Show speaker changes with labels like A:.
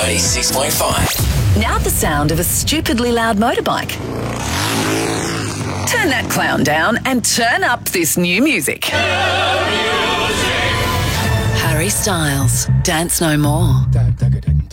A: 96.5.
B: Now the sound of a stupidly loud motorbike. Turn that clown down and turn up this new music. Harry Styles, Dance No More.